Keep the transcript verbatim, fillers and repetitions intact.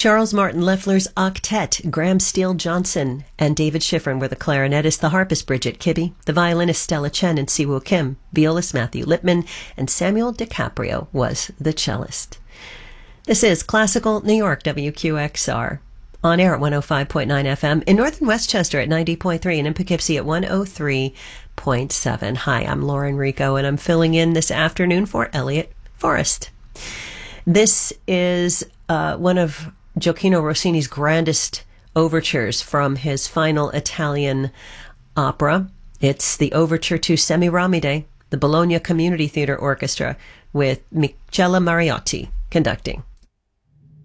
Charles Martin Loeffler's octet, Graham Steele Johnson and David Schifrin were the clarinetist, the harpist Bridget Kibbe, the violinist Stella Chen and Siwoo Kim, violist Matthew Lipman, and Samuel DiCaprio was the cellist. This is Classical New York, W Q X R. On air at one oh five point nine F M, in northern Westchester at ninety point three, and in Poughkeepsie at one oh three point seven. Hi, I'm Lauren Rico, and I'm filling in this afternoon for Elliot Forrest. This is uh, one of Gioacchino Rossini's grandest overtures from his final Italian opera. It's the overture to Semiramide, the Bologna Community Theatre Orchestra, with Michela Mariotti conducting.